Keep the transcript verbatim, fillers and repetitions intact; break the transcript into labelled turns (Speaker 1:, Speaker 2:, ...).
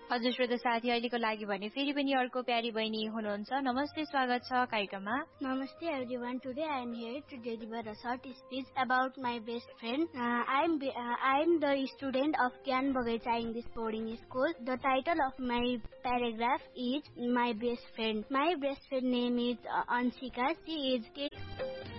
Speaker 1: हजुर श्रोता साथी, अहिलेको लागि भने फेरि पनि अर्को प्यारी बहिनी हुनुहुन्छ। नमस्ते, स्वागत छ कार्यक्रममा।
Speaker 2: Namaste everyone. Today I am here to deliver a short speech about my best friend. Uh, I am uh, I am the student of Gyan Bagaita English Boarding School. The title of my paragraph is My Best Friend. My best friend name is uh, Anshika. She is